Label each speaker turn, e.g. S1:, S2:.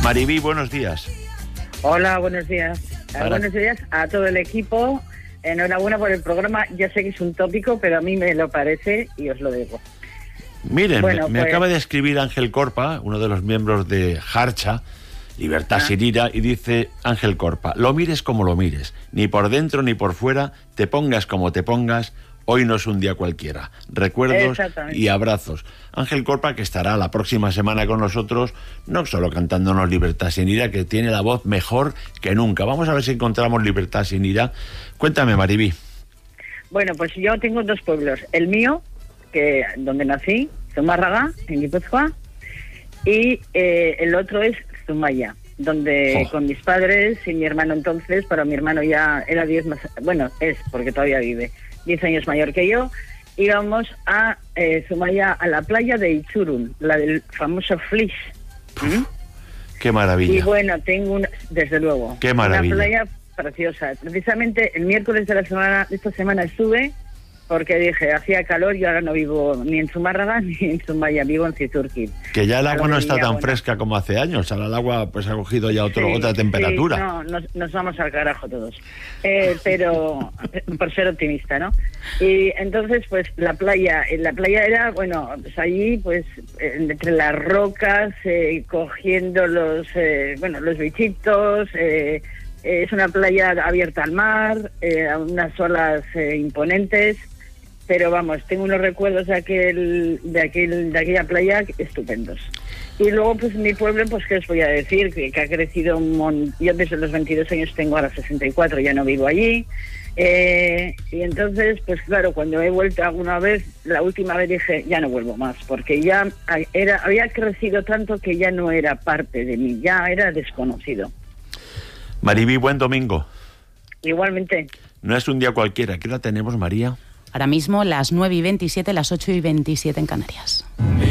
S1: Maribí, buenos días.
S2: Hola, buenos días. Buenos días a todo el equipo. Enhorabuena por el programa. Ya sé que es un tópico, pero a mí me lo parece y os lo digo.
S1: Miren, bueno, me acaba de escribir Ángel Corpa, uno de los miembros de Harcha, Libertad sin ira, y dice Ángel Corpa: lo mires como lo mires, ni por dentro ni por fuera, te pongas como te pongas, hoy no es un día cualquiera. Recuerdos y abrazos. Ángel Corpa, que estará la próxima semana con nosotros, no solo cantándonos Libertad sin ira, que tiene la voz mejor que nunca. Vamos a ver si encontramos Libertad sin ira. Cuéntame, Maribí.
S2: Bueno, pues yo tengo dos pueblos. El mío, que donde nací, Zumárraga, en Guipúzcoa, y el otro es Zumaya, donde con mis padres y mi hermano entonces, pero mi hermano ya era 10 más, bueno, es porque todavía vive, 10 años mayor que yo, íbamos a Zumaya, a la playa de Ichurun, la del famoso Flish.
S1: ¡Qué maravilla!
S2: Y bueno, tengo desde luego,
S1: ¡qué maravilla!
S2: Una playa preciosa. Precisamente el miércoles de esta semana estuve, porque dije, hacía calor y ahora no vivo ni en Zumárraga ni en Zumaya, vivo en Citurquín.
S1: Que ya el agua no está tan fresca como hace años, ahora el agua pues ha cogido ya otra temperatura.
S2: Sí, no, nos vamos al carajo todos, pero por ser optimista, ¿no? Y entonces pues la playa era, bueno, pues allí pues entre las rocas, cogiendo los bichitos, es una playa abierta al mar, a unas olas imponentes, pero vamos, tengo unos recuerdos de aquella playa estupendos. Y luego, pues mi pueblo, pues qué os voy a decir, que ha crecido un montón. Yo desde los 22 años tengo ahora 64, ya no vivo allí. Y entonces, pues claro, cuando he vuelto alguna vez, la última vez dije, ya no vuelvo más, porque ya había crecido tanto que ya no era parte de mí, ya era desconocido.
S1: Maribí, buen domingo.
S2: Igualmente.
S1: No es un día cualquiera. ¿Qué hora tenemos, María?
S3: Ahora mismo las 9:27, las 8:27 en Canarias.